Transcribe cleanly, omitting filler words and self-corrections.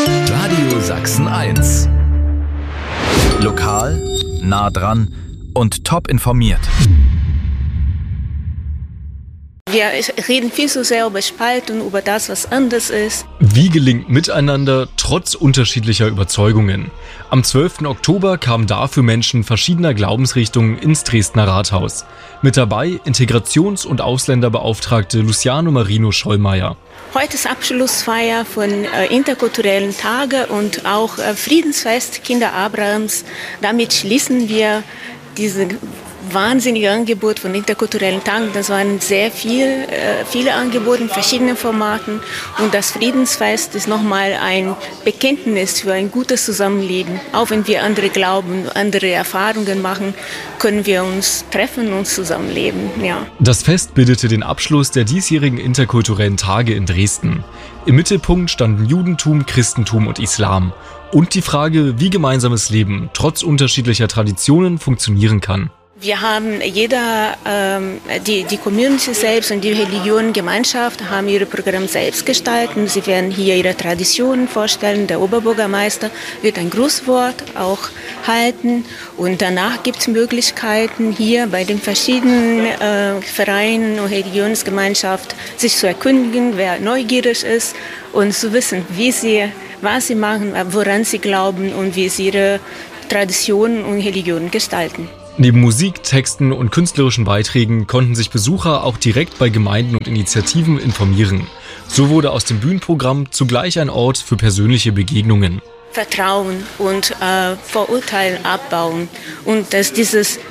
Radio Sachsen 1. Lokal, nah dran und top informiert. Wir reden viel zu sehr über Spaltung, über das, was anders ist. Wie gelingt Miteinander trotz unterschiedlicher Überzeugungen? Am 12. Oktober kamen dafür Menschen verschiedener Glaubensrichtungen ins Dresdner Rathaus. Mit dabei Integrations- und Ausländerbeauftragte Luciano Marino Schollmeier. Heute ist Abschlussfeier von interkulturellen Tage und auch Friedensfest Kinder Abrahams. Damit schließen wir diese wahnsinnige Angebot von interkulturellen Tagen. Das waren sehr viele Angebote in verschiedenen Formaten. Und das Friedensfest ist nochmal ein Bekenntnis für ein gutes Zusammenleben. Auch wenn wir andere glauben, andere Erfahrungen machen, können wir uns treffen und zusammenleben. Ja. Das Fest bildete den Abschluss der diesjährigen interkulturellen Tage in Dresden. Im Mittelpunkt standen Judentum, Christentum und Islam. Und die Frage, wie gemeinsames Leben trotz unterschiedlicher Traditionen funktionieren kann. Wir haben die Community selbst und die Religionengemeinschaft haben ihre Programme selbst gestaltet. Sie werden hier ihre Traditionen vorstellen. Der Oberbürgermeister wird ein Grußwort auch halten. Und danach gibt es Möglichkeiten, hier bei den verschiedenen Vereinen und Religionsgemeinschaften sich zu erkundigen, wer neugierig ist und zu wissen, was sie machen, woran sie glauben und wie sie ihre Traditionen und Religionen gestalten. Neben Musik, Texten und künstlerischen Beiträgen konnten sich Besucher auch direkt bei Gemeinden und Initiativen informieren. So wurde aus dem Bühnenprogramm zugleich ein Ort für persönliche Begegnungen. Vertrauen und Vorurteile abbauen und dass dieses